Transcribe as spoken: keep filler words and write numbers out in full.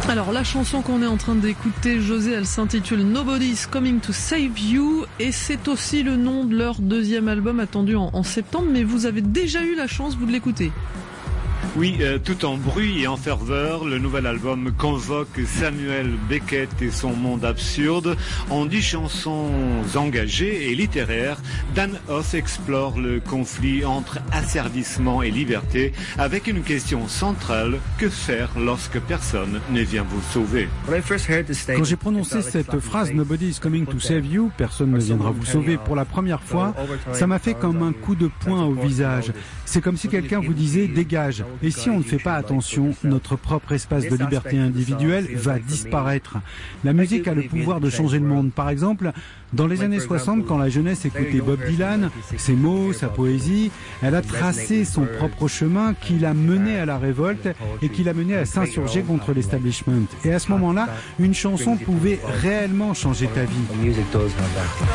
Alors la chanson qu'on est en train d'écouter, José, elle s'intitule Nobody's Coming to Save You et c'est aussi le nom de leur deuxième album attendu en, en septembre, mais vous avez déjà eu la chance, vous, de l'écouter. Oui, euh, tout en bruit et en ferveur, le nouvel album convoque Samuel Beckett et son monde absurde. En dix chansons engagées et littéraires, Dan Hoth explore le conflit entre asservissement et liberté avec une question centrale: que faire lorsque personne ne vient vous sauver? Quand j'ai prononcé cette phrase « Nobody is coming to save you », personne ne viendra vous sauver, pour la première fois, ça m'a fait comme un coup de poing au visage. C'est comme si quelqu'un vous disait « dégage ». Et si on ne fait pas attention, notre propre espace de liberté individuelle va disparaître. La musique a le pouvoir de changer le monde. Par exemple, dans les années soixante, quand la jeunesse écoutait Bob Dylan, ses mots, sa poésie, elle a tracé son propre chemin qui l'a mené à la révolte et qui l'a mené à s'insurger contre l'establishment. Et à ce moment-là, une chanson pouvait réellement changer ta vie.